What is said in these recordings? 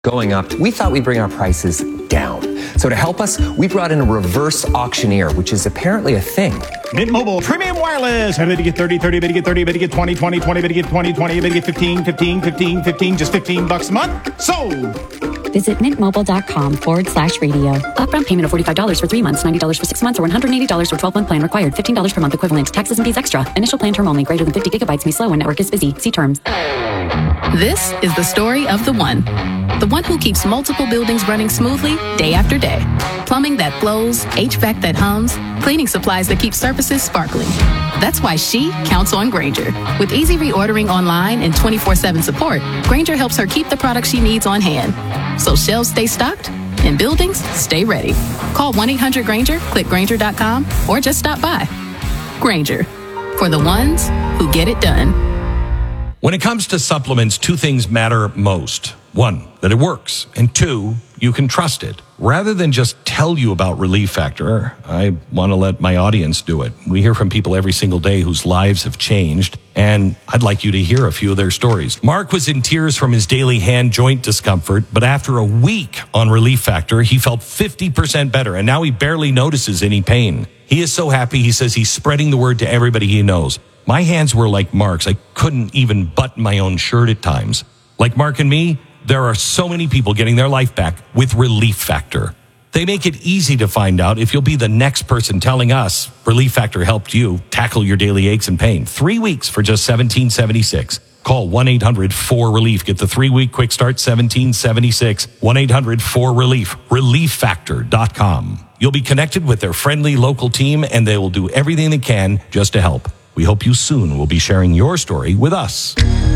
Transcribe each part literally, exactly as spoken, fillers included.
going up, we thought we'd bring our prices down. So to help us, we brought in a reverse auctioneer, which is apparently a thing. Mint Mobile Premium Wireless. I better get thirty, thirty, better get thirty, better get twenty, twenty, twenty, better get twenty, twenty, better get fifteen, fifteen, fifteen, fifteen, just fifteen bucks a month. Sold! Visit mintmobile.com forward slash radio. Upfront payment of forty-five dollars for three months, ninety dollars for six months, or one hundred eighty dollars for twelve-month plan required. fifteen dollars per month equivalent. Taxes and fees extra. Initial plan term only. Greater than fifty gigabytes may slow when network is busy. See terms. This is the story of the one. The one who keeps multiple buildings running smoothly day after day. Plumbing that flows, H V A C that hums, cleaning supplies that keep surfaces sparkling. That's why she counts on Grainger. With easy reordering online and twenty-four seven support, Grainger helps her keep the products she needs on hand. So shelves stay stocked and buildings stay ready. Call one eight hundred Grainger, click Grainger dot com, or just stop by. Grainger, for the ones who get it done. When it comes to supplements, two things matter most. One, that it works. And two, you can trust it. Rather than just tell you about Relief Factor, I want to let my audience do it. We hear from people every single day whose lives have changed, and I'd like you to hear a few of their stories. Mark was in tears from his daily hand joint discomfort, but after a week on Relief Factor, he felt fifty percent better, and now he barely notices any pain. He is so happy, he says he's spreading the word to everybody he knows. My hands were like Mark's. I couldn't even button my own shirt at times. Like Mark and me, there are so many people getting their life back with Relief Factor. They make it easy to find out if you'll be the next person telling us Relief Factor helped you tackle your daily aches and pain. Three weeks for just seventeen seventy-six. Call one eight hundred four relief. Get the three-week quick start, seventeen seventy-six. one eight hundred four relief. relief factor dot com. You'll be connected with their friendly local team, and they will do everything they can just to help. We hope you soon will be sharing your story with us.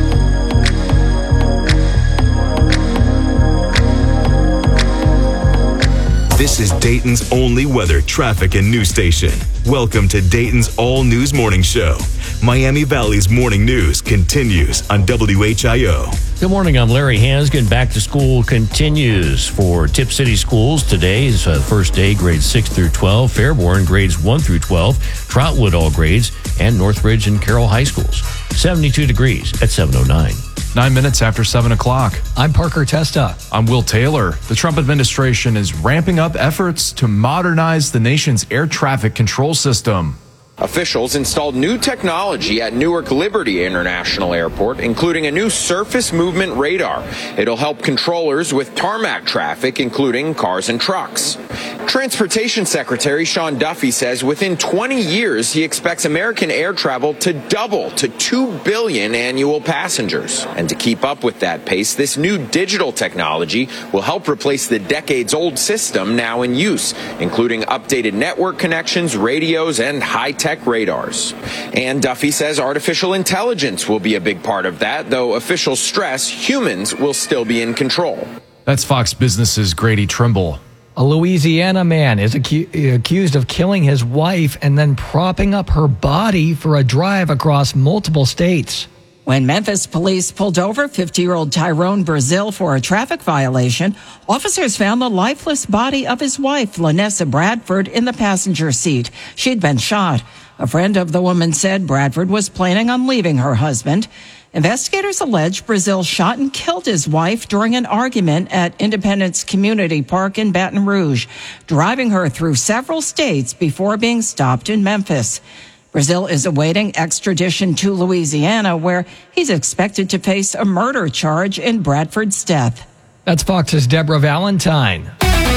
This is Dayton's only weather, traffic, and news station. Welcome to Dayton's All News Morning Show. Miami Valley's morning news continues on W H I O. Good morning, I'm Larry Hansgen. Back to school continues for Tip City schools. Today's uh, first day, grades six through twelve. Fairborn, grades one through twelve. Troutwood, all grades. And Northridge and Carroll High Schools. seventy-two degrees at seven oh nine. Nine minutes after seven o'clock. I'm Parker Testa. I'm Will Taylor. The Trump administration is ramping up efforts to modernize the nation's air traffic control system. Officials installed new technology at Newark Liberty International Airport, including a new surface movement radar. It'll help controllers with tarmac traffic, including cars and trucks. Transportation Secretary Sean Duffy says within twenty years, he expects American air travel to double to two billion annual passengers. And to keep up with that pace, this new digital technology will help replace the decades-old system now in use, including updated network connections, radios, and high-tech tech radars. And Duffy says artificial intelligence will be a big part of that, though officials stress humans will still be in control. That's Fox Business's Grady Trimble. A Louisiana man is acu- accused of killing his wife and then propping up her body for a drive across multiple states. When Memphis police pulled over fifty-year-old Tyrone Brazil for a traffic violation, officers found the lifeless body of his wife, Lanessa Bradford, in the passenger seat. She'd been shot. A friend of the woman said Bradford was planning on leaving her husband. Investigators allege Brazil shot and killed his wife during an argument at Independence Community Park in Baton Rouge, driving her through several states before being stopped in Memphis. Brazil is awaiting extradition to Louisiana, where he's expected to face a murder charge in Bradford's death. That's Fox's Deborah Valentine.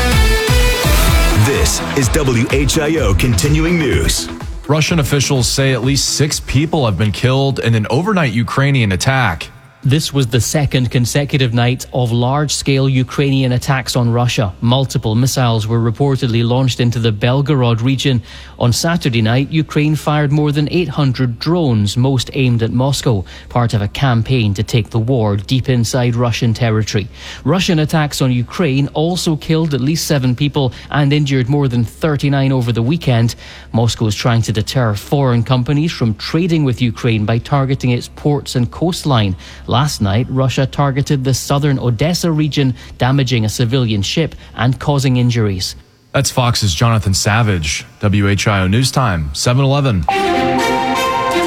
This is W H I O Continuing News. Russian officials say at least six people have been killed in an overnight Ukrainian attack. This was the second consecutive night of large-scale Ukrainian attacks on Russia. Multiple missiles were reportedly launched into the Belgorod region. On Saturday night, Ukraine fired more than eight hundred drones, most aimed at Moscow, part of a campaign to take the war deep inside Russian territory. Russian attacks on Ukraine also killed at least seven people and injured more than thirty-nine over the weekend. Moscow is trying to deter foreign companies from trading with Ukraine by targeting its ports and coastline. Last night, Russia targeted the southern Odessa region, damaging a civilian ship and causing injuries. That's Fox's Jonathan Savage. W H I O News Time, seven eleven.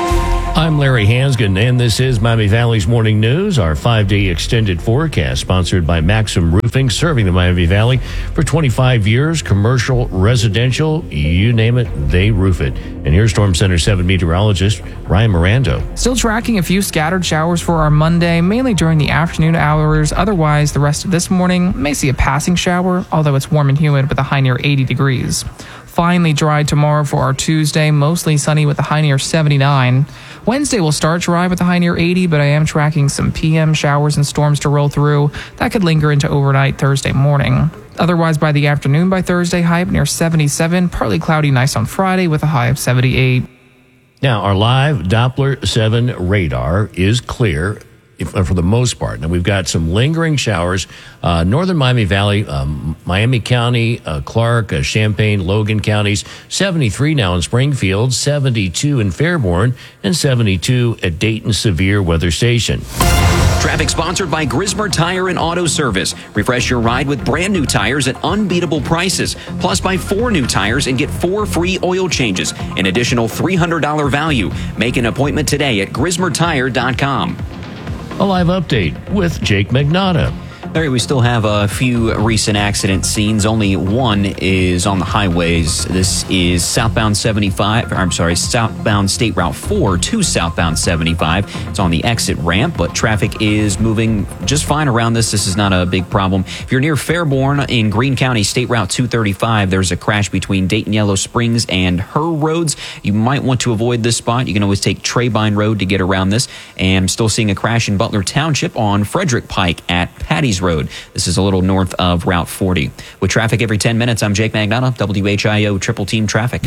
I'm Larry Hansgen, and this is Miami Valley's Morning News, our five-day extended forecast, sponsored by Maxim Roofing, serving the Miami Valley for twenty-five years, commercial, residential, you name it, they roof it. And here's Storm Center seven meteorologist Ryan Mirando. Still tracking a few scattered showers for our Monday, mainly during the afternoon hours. Otherwise, the rest of this morning may see a passing shower, although it's warm and humid with a high near eighty degrees. Finally dry tomorrow for our Tuesday, mostly sunny with a high near seventy-nine. Wednesday will start dry with a high near eighty, but I am tracking some P M showers and storms to roll through. That could linger into overnight Thursday morning. Otherwise, by the afternoon by Thursday, high up near seventy-seven, partly cloudy nice on Friday with a high of seventy-eight. Now, our live Doppler seven radar is clear if, for the most part. Now, we've got some lingering showers. Uh, northern Miami Valley, um, Miami County, uh, Clark, uh, Champaign, Logan counties, seventy-three now in Springfield, seventy-two in Fairborn, and seventy-two at Dayton Severe Weather Station. Traffic sponsored by Grismer Tire and Auto Service. Refresh your ride with brand new tires at unbeatable prices. Plus, buy four new tires and get four free oil changes. An additional three hundred dollars value. Make an appointment today at grismer tire dot com. A live update with Jake Magnotta. Larry, we still have a few recent accident scenes. Only one is on the highways. This is southbound seventy-five, or I'm sorry, southbound State Route four to southbound seventy-five. It's on the exit ramp, but traffic is moving just fine around this. This is not a big problem. If you're near Fairborn in Greene County, State Route two thirty-five, there's a crash between Dayton Yellow Springs and Her Roads. You might want to avoid this spot. You can always take Treybine Road to get around this. And I'm still seeing a crash in Butler Township on Frederick Pike at Patty's Road. This is a little north of Route forty. With traffic every ten minutes, I'm Jake Magnotta, W H I O Triple Team Traffic.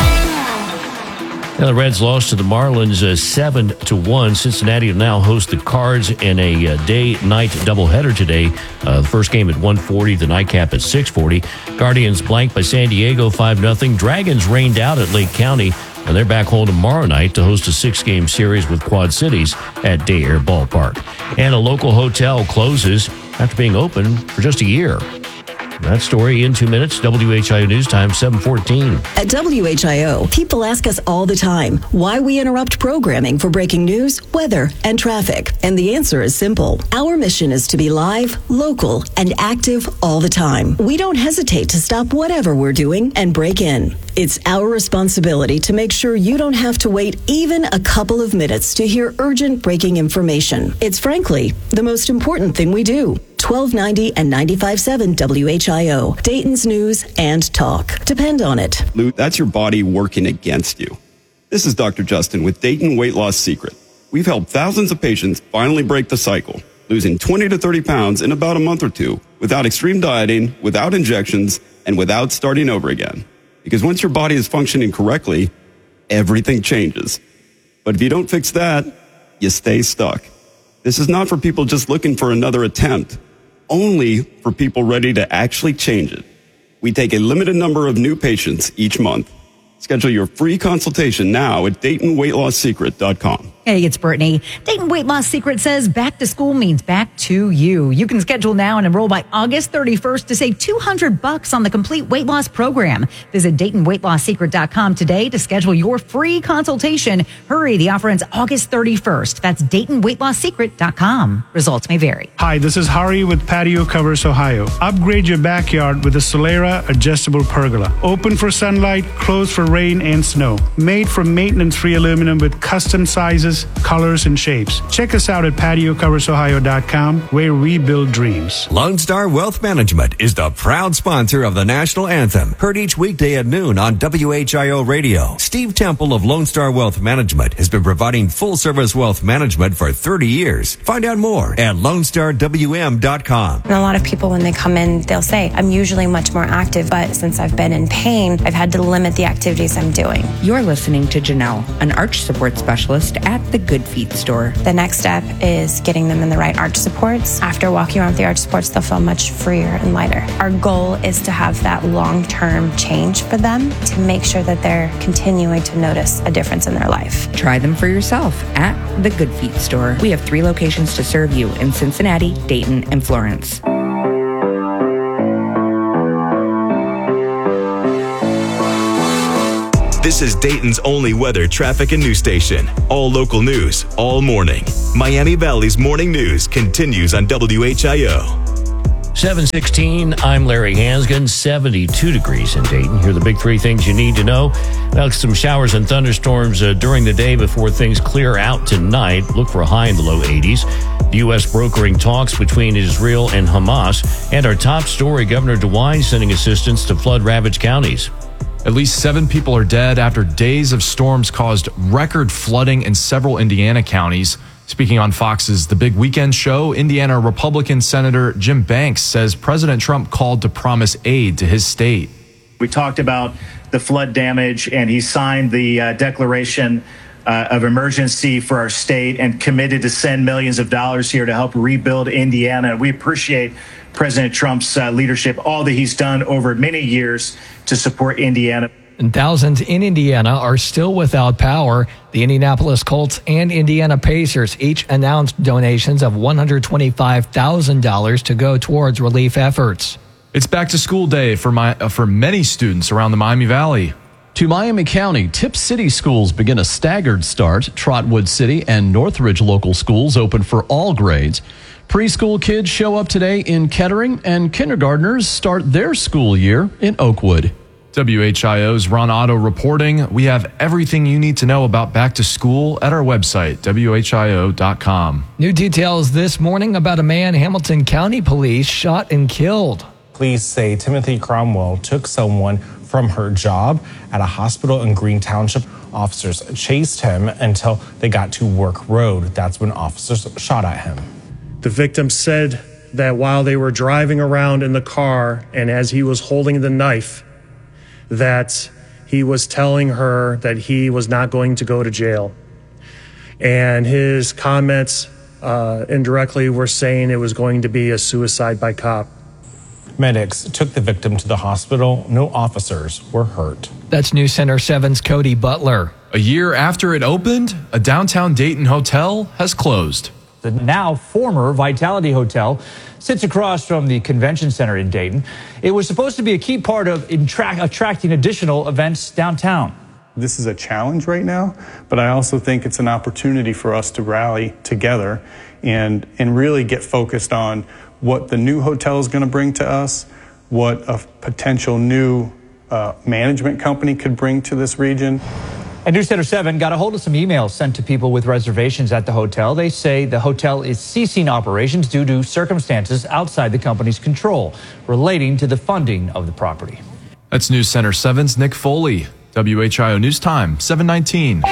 Now, the Reds lost to the Marlins uh, seven to one. Cincinnati will now host the Cards in a uh, day-night doubleheader today. Uh, the first game at one forty, the nightcap at six forty. Guardians blanked by San Diego five nothing. Dragons rained out at Lake County, and they're back home tomorrow night to host a six-game series with Quad Cities at Day Air Ballpark. And a local hotel closes after being open for just a year. That story in two minutes. W H I O News Time, seven fourteen. At W H I O, people ask us all the time why we interrupt programming for breaking news, weather, and traffic. And the answer is simple. Our mission is to be live, local, and active all the time. We don't hesitate to stop whatever we're doing and break in. It's our responsibility to make sure you don't have to wait even a couple of minutes to hear urgent breaking information. It's frankly the most important thing we do. twelve ninety and ninety-five point seven W H I O, Dayton's News and Talk. Depend on it. Lou, that's your body working against you. This is Doctor Justin with Dayton Weight Loss Secret. We've helped thousands of patients finally break the cycle, losing twenty to thirty pounds in about a month or two, without extreme dieting, without injections, and without starting over again. Because once your body is functioning correctly, everything changes. But if you don't fix that, you stay stuck. This is not for people just looking for another attempt, only for people ready to actually change it. We take a limited number of new patients each month. Schedule your free consultation now at Dayton Weight Loss Secret dot com. Hey, it's Brittany. Dayton Weight Loss Secret says back to school means back to you. You can schedule now and enroll by August thirty-first to save two hundred bucks on the complete weight loss program. Visit Dayton Weight Loss Secret dot com today to schedule your free consultation. Hurry, the offer ends August thirty-first. That's Dayton Weight Loss Secret dot com. Results may vary. Hi, this is Hari with Patio Covers Ohio. Upgrade your backyard with a Solera adjustable pergola. Open for sunlight, closed for rain and snow. Made from maintenance-free aluminum with custom sizes, colors, and shapes. Check us out at patio covers ohio dot com, where we build dreams. Lone Star Wealth Management is the proud sponsor of the national anthem, heard each weekday at noon on W H I O Radio. Steve Temple of Lone Star Wealth Management has been providing full-service wealth management for thirty years. Find out more at lone star w m dot com. And a lot of people, when they come in, they'll say, I'm usually much more active, but since I've been in pain, I've had to limit the activities I'm doing. You're listening to Janelle, an arch support specialist at the Good Feet store. The next step is getting them in the right arch supports. After walking around with the arch supports, they'll feel much freer and lighter. Our goal is to have that long-term change for them to make sure that they're continuing to notice a difference in their life. Try them for yourself at the Good Feet store. We have three locations to serve you in Cincinnati, Dayton, and Florence. This is Dayton's only weather, traffic, and news station. All local news, all morning. Miami Valley's morning news continues on W H I O. seven sixteen, I'm Larry Hansgen, seventy-two degrees in Dayton. Here are the big three things you need to know. Now, some showers and thunderstorms uh, during the day before things clear out tonight. Look for a high in the low eighties. The U S brokering talks between Israel and Hamas. And our top story, Governor DeWine sending assistance to flood-ravaged counties. At least seven people are dead after days of storms caused record flooding in several Indiana counties. Speaking on Fox's The Big Weekend Show, Indiana Republican Senator Jim Banks says President Trump called to promise aid to his state. We talked about the flood damage, and he signed the uh, declaration uh, of emergency for our state and committed to send millions of dollars here to help rebuild Indiana. We appreciate President Trump's uh, leadership, all that he's done over many years to support Indiana. And thousands in Indiana are still without power. The Indianapolis Colts and Indiana Pacers each announced donations of one hundred twenty-five thousand dollars to go towards relief efforts. It's back to school day for my uh, for many students around the Miami Valley. To Miami County, Tip City schools begin a staggered start. Trotwood City and Northridge local schools open for all grades. Preschool kids show up today in Kettering, and kindergartners start their school year in Oakwood. W H I O's Ron Otto reporting. We have everything you need to know about back to school at our website, W H I O dot com. New details this morning about a man Hamilton County Police shot and killed. Police say Timothy Cromwell took someone from her job at a hospital in Green Township. Officers chased him until they got to Work Road. That's when officers shot at him. The victim said that while they were driving around in the car and as he was holding the knife, that he was telling her that he was not going to go to jail. And his comments uh, indirectly were saying it was going to be a suicide by cop. Medics took the victim to the hospital. No officers were hurt. That's News Center seven's Cody Butler. A year after it opened, a downtown Dayton hotel has closed. The now former Vitality Hotel sits across from the convention center in Dayton. It was supposed to be a key part of intra- attracting additional events downtown. This is a challenge right now, but I also think it's an opportunity for us to rally together and, and really get focused on what the new hotel is going to bring to us, what a potential new uh, management company could bring to this region. And News Center seven got a hold of some emails sent to people with reservations at the hotel. They say the hotel is ceasing operations due to circumstances outside the company's control relating to the funding of the property. That's News Center seven's Nick Foley. W H I O News Time, seven nineteen.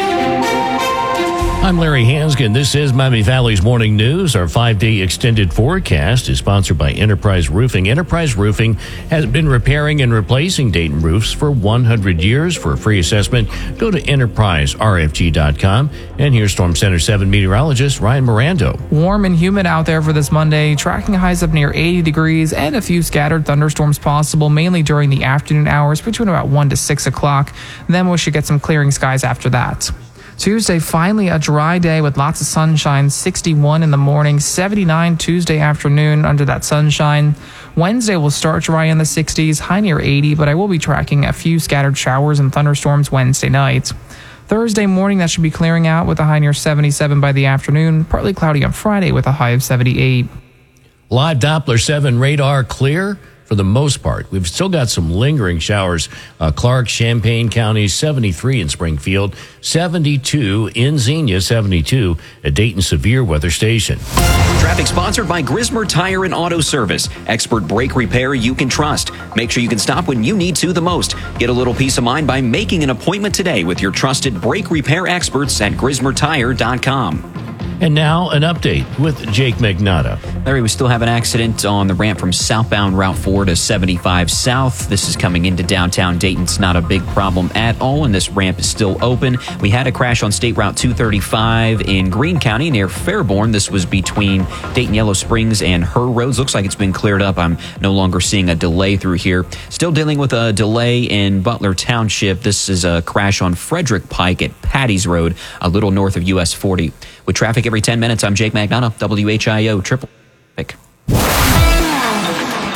I'm Larry Hansgen. This is Miami Valley's Morning News. Our five-day extended forecast is sponsored by Enterprise Roofing. Enterprise Roofing has been repairing and replacing Dayton roofs for one hundred years. For a free assessment, go to enterprise r f g dot com. And here's Storm Center seven meteorologist Ryan Mirando. Warm and humid out there for this Monday, tracking highs up near eighty degrees and a few scattered thunderstorms possible, mainly during the afternoon hours between about one to six o'clock. Then we should get some clearing skies after that. Tuesday, finally a dry day with lots of sunshine, sixty-one in the morning, seventy-nine Tuesday afternoon under that sunshine. Wednesday will start dry in the sixties, high near eighty, but I will be tracking a few scattered showers and thunderstorms Wednesday night. Thursday morning, that should be clearing out with a high near seventy-seven by the afternoon, partly cloudy on Friday with a high of seventy-eight. Live Doppler seven radar clear. For the most part, we've still got some lingering showers. Uh, Clark, Champaign counties, seventy-three in Springfield, seventy-two in Xenia, seventy-two at Dayton Severe Weather Station. Traffic sponsored by Grismer Tire and Auto Service. Expert brake repair you can trust. Make sure you can stop when you need to the most. Get a little peace of mind by making an appointment today with your trusted brake repair experts at grismer tire dot com. And now an update with Jake Magnotta. Larry, we still have an accident on the ramp from southbound Route four to seventy-five South. This is coming into downtown Dayton. It's not a big problem at all, and this ramp is still open. We had a crash on State Route two thirty-five in Greene County near Fairborn. This was between Dayton Yellow Springs and Her Roads. Looks like it's been cleared up. I'm no longer seeing a delay through here. Still dealing with a delay in Butler Township. This is a crash on Frederick Pike at Patty's Road, a little north of U S forty. With traffic every ten minutes, I'm Jake Magnotta, W H I O Triple.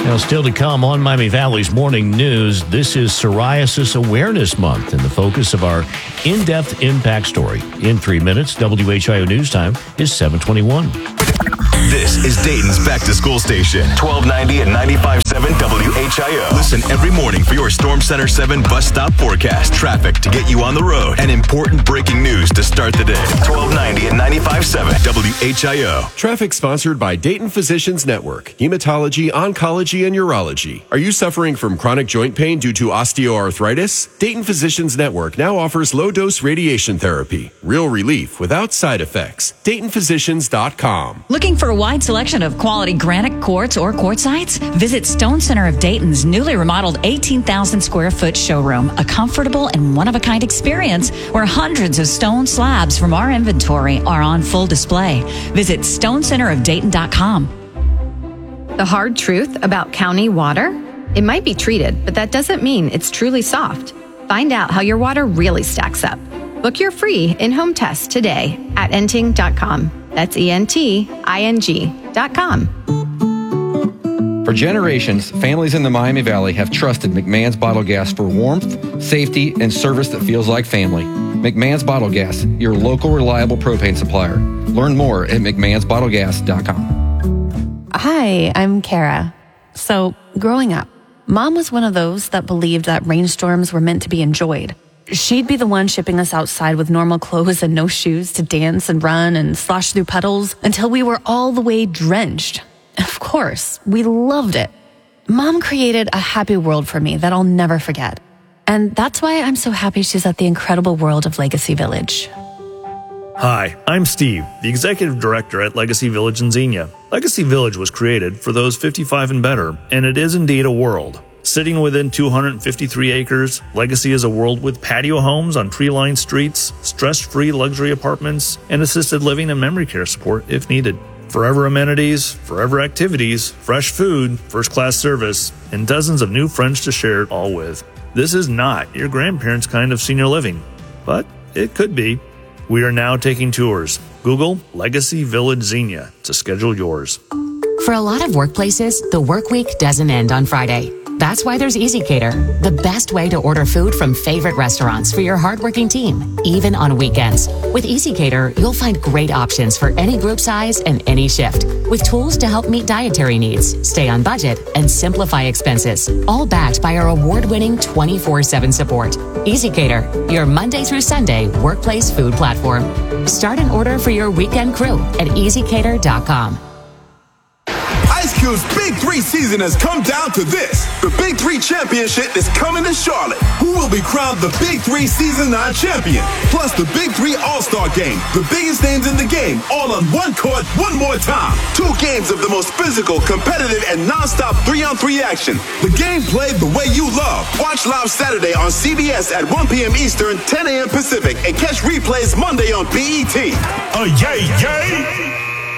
Now, still to come on Miami Valley's Morning News, this is Psoriasis Awareness Month, and the focus of our in-depth impact story. In three minutes, W H I O News Time is seven twenty-one. This is Dayton's back-to-school station, twelve ninety and ninety-five point seven W H I O. Listen every morning for your Storm Center seven bus stop forecast, traffic to get you on the road, and important breaking news to start the day. twelve ninety and ninety-five point seven W H I O. Traffic sponsored by Dayton Physicians Network, Hematology, Oncology, and Urology. Are you suffering from chronic joint pain due to osteoarthritis? Dayton Physicians Network now offers low-dose radiation therapy. Real relief without side effects. Dayton Physicians dot com. Looking for a wide selection of quality granite, quartz, or quartzites? Visit Stone Center of Dayton's newly remodeled eighteen thousand square foot showroom, a comfortable and one-of-a-kind experience where hundreds of stone slabs from our inventory are on full display. Visit Stone Center of Dayton dot com. The hard truth about county water? It might be treated, but that doesn't mean it's truly soft. Find out how your water really stacks up. Book your free in-home test today at enting dot com. That's E N T I N G dot com. For generations, families in the Miami Valley have trusted McMahon's Bottle Gas for warmth, safety, and service that feels like family. McMahon's Bottle Gas, your local reliable propane supplier. Learn more at McMahon's Bottle Gas dot com. Hi, I'm Kara. So, growing up, Mom was one of those that believed that rainstorms were meant to be enjoyed. She'd be the one shipping us outside with normal clothes and no shoes to dance and run and slosh through puddles until we were all the way drenched. Of course, we loved it. Mom created a happy world for me that I'll never forget. And that's why I'm so happy she's at the incredible world of Legacy Village. Hi, I'm Steve, the Executive Director at Legacy Village in Xenia. Legacy Village was created for those fifty-five and better, and it is indeed a world. Sitting within two hundred fifty-three acres, Legacy is a world with patio homes on tree-lined streets, stress-free luxury apartments, and assisted living and memory care support if needed. Forever amenities, forever activities, fresh food, first-class service, and dozens of new friends to share it all with. This is not your grandparents' kind of senior living, but it could be. We are now taking tours. Google Legacy Village Xenia to schedule yours. For a lot of workplaces, the work week doesn't end on Friday. That's why there's EasyCater, the best way to order food from favorite restaurants for your hardworking team, even on weekends. With EasyCater, you'll find great options for any group size and any shift, with tools to help meet dietary needs, stay on budget, and simplify expenses, all backed by our award-winning twenty-four seven support. EasyCater, your Monday through Sunday workplace food platform. Start an order for your weekend crew at easy cater dot com. Ice Cube's Big Three season has come down to this. The Big Three Championship is coming to Charlotte. Who will be crowned the Big Three Season nine champion? Plus the Big Three All-Star Game. The biggest names in the game, all on one court, one more time. Two games of the most physical, competitive, and non-stop three-on-three action. The game played the way you love. Watch live Saturday on C B S at one p.m. Eastern, ten a.m. Pacific, and catch replays Monday on B E T. Oh, yay, yay!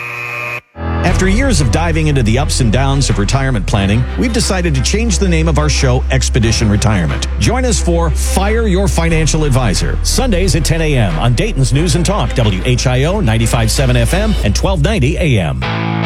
After years of diving into the ups and downs of retirement planning, we've decided to change the name of our show, Expedition Retirement. Join us for Fire Your Financial Advisor, Sundays at ten a.m. on Dayton's News and Talk, W H I O ninety-five point seven F M and twelve ninety A M.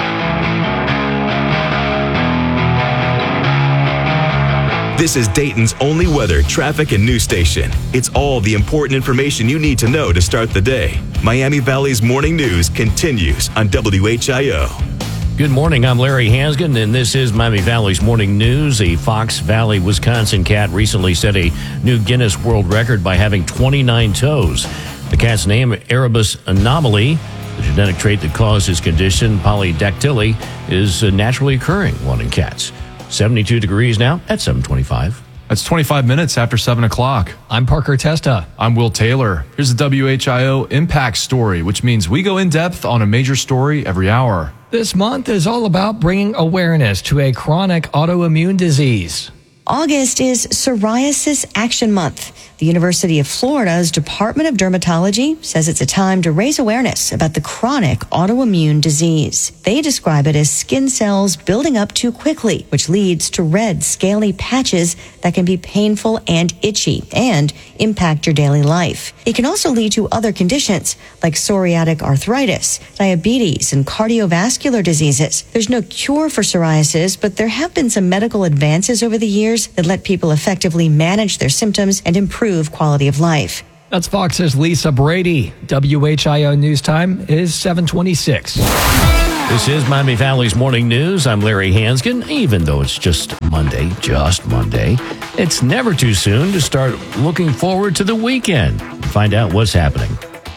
This is Dayton's only weather, traffic, and news station. It's all the important information you need to know to start the day. Miami Valley's Morning News continues on W H I O. Good morning, I'm Larry Hansgen, and this is Miami Valley's Morning News. A Fox Valley, Wisconsin cat recently set a new Guinness World Record by having twenty-nine toes. The cat's name, Erebus anomaly, the genetic trait that caused his condition, polydactyly, is a naturally occurring one in cats. seventy-two degrees now at seven twenty-five. That's twenty-five minutes after seven o'clock. I'm Parker Testa. I'm Will Taylor. Here's the W H I O Impact Story, which means we go in depth on a major story every hour. This month is all about bringing awareness to a chronic autoimmune disease. August is Psoriasis Action Month. The University of Florida's Department of Dermatology says it's a time to raise awareness about the chronic autoimmune disease. They describe it as skin cells building up too quickly, which leads to red, scaly patches that can be painful and itchy and impact your daily life. It can also lead to other conditions like psoriatic arthritis, diabetes, and cardiovascular diseases. There's no cure for psoriasis, but there have been some medical advances over the years that let people effectively manage their symptoms and improve quality of life. That's Fox's Lisa Brady. W H I O News Time is seven twenty-six. This is Miami Valley's Morning News. I'm Larry Hansgen. Even though it's just Monday, just Monday, it's never too soon to start looking forward to the weekend and find out what's happening.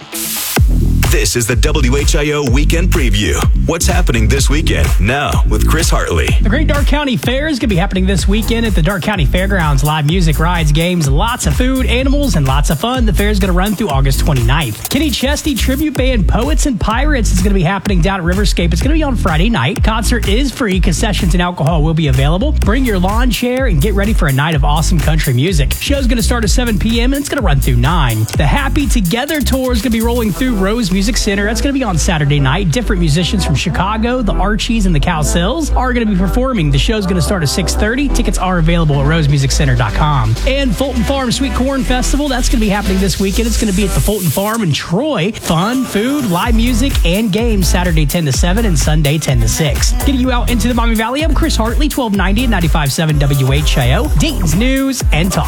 This is the W H I O Weekend Preview. What's happening this weekend? Now with Chris Hartley. The Great Dark County Fair is going to be happening this weekend at the Dark County Fairgrounds. Live music, rides, games, lots of food, animals, and lots of fun. The fair is going to run through August twenty-ninth. Kenny Chesney tribute band Poets and Pirates is going to be happening down at Riverscape. It's going to be on Friday night. Concert is free. Concessions and alcohol will be available. Bring your lawn chair and get ready for a night of awesome country music. Show's going to start at seven p.m. and it's going to run through nine. The Happy Together Tour is going to be rolling through Rose Music Center. That's going to be on Saturday night. Different musicians from Chicago, the Archies, and the Cowsills are going to be performing. The show's going to start at six thirty. Tickets are available at rose music center dot com. And Fulton Farm Sweet Corn Festival, that's going to be happening this weekend. It's going to be at the Fulton Farm in Troy. Fun, food, live music, and games Saturday ten to seven and Sunday ten to six. Getting you out into the Miami Valley, I'm Chris Hartley, twelve ninety and ninety-five point seven W H I O, Dayton's News and Talk.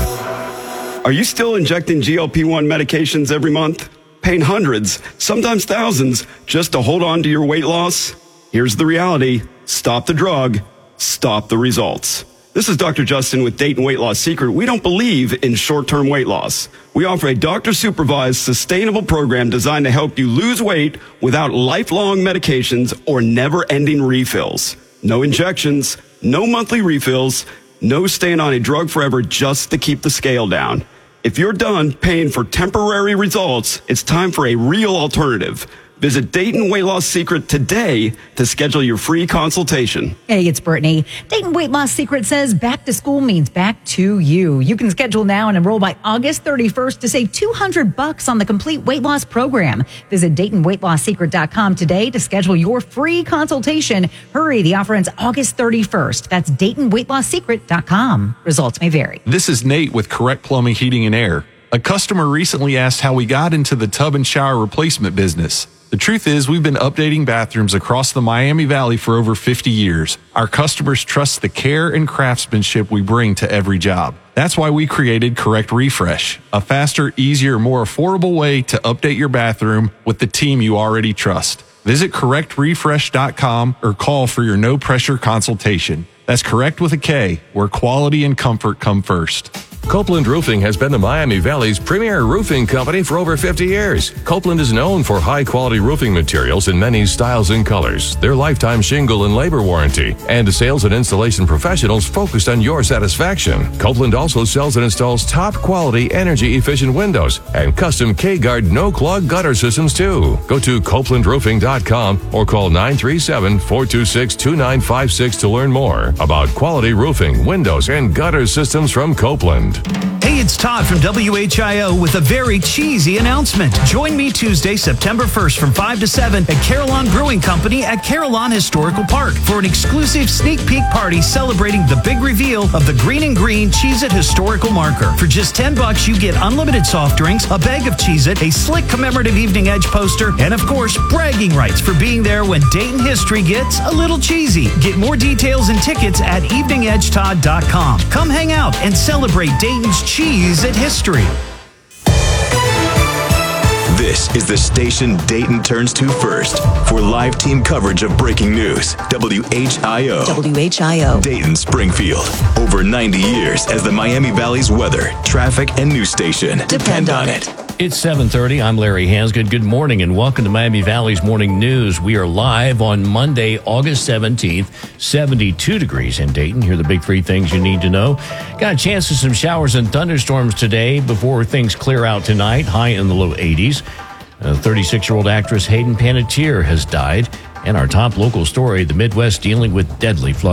Are you still injecting G L P one medications every month? Paying hundreds, sometimes thousands, just to hold on to your weight loss? Here's the reality. Stop the drug. Stop the results. This is Doctor Justin with Dayton Weight Loss Secret. We don't believe in short-term weight loss. We offer a doctor-supervised, sustainable program designed to help you lose weight without lifelong medications or never-ending refills. No injections, no monthly refills, no staying on a drug forever just to keep the scale down. If you're done paying for temporary results, it's time for a real alternative. Visit Dayton Weight Loss Secret today to schedule your free consultation. Hey, it's Brittany. Dayton Weight Loss Secret says back to school means back to you. You can schedule now and enroll by August thirty-first to save two hundred bucks on the complete weight loss program. Visit Dayton Weight Loss Secret dot com today to schedule your free consultation. Hurry, the offer ends August thirty-first. That's Dayton Weight Loss Secret dot com. Results may vary. This is Nate with Correct Plumbing, Heating, and Air. A customer recently asked how we got into the tub and shower replacement business. The truth is, we've been updating bathrooms across the Miami Valley for over fifty years. Our customers trust the care and craftsmanship we bring to every job. That's why we created Correct Refresh, a faster, easier, more affordable way to update your bathroom with the team you already trust. Visit correct refresh dot com or call for your no-pressure consultation. That's Correct with a K, where quality and comfort come first. Copeland Roofing has been the Miami Valley's premier roofing company for over fifty years. Copeland is known for high-quality roofing materials in many styles and colors, their lifetime shingle and labor warranty, and sales and installation professionals focused on your satisfaction. Copeland also sells and installs top-quality, energy-efficient windows and custom K-Guard no-clog gutter systems, too. Go to copeland roofing dot com or call nine three seven, four two six, two nine five six to learn more about quality roofing, windows, and gutter systems from Copeland. Hey, it's Todd from W H I O with a very cheesy announcement. Join me Tuesday, September first from five to seven at Carillon Brewing Company at Carillon Historical Park for an exclusive sneak peek party celebrating the big reveal of the Green and Green Cheez-It Historical Marker. For just ten bucks, you get unlimited soft drinks, a bag of Cheez-It, a slick commemorative Evening Edge poster, and of course, bragging rights for being there when Dayton history gets a little cheesy. Get more details and tickets at evening edge todd dot com. Come hang out and celebrate Dayton's Cheez-It history. This is the station Dayton turns to first for live team coverage of breaking news. W H I O. W H I O. Dayton, Springfield. Over ninety years as the Miami Valley's weather, traffic, and news station. Depend on it. It's seven thirty. I'm Larry Hansgood. Good morning and welcome to Miami Valley's Morning News. We are live on Monday, August seventeenth, seventy-two degrees in Dayton. Here are the big three things you need to know. Got a chance of some showers and thunderstorms today before things clear out tonight, high in the low eighties. A thirty-six-year-old actress Hayden Panettiere has died. And our top local story, the Midwest dealing with deadly flooding.